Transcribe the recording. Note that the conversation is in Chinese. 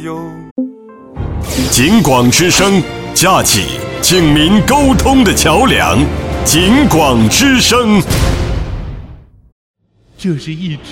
警广之声，架起警民沟通的桥梁。警广之声， 这是一支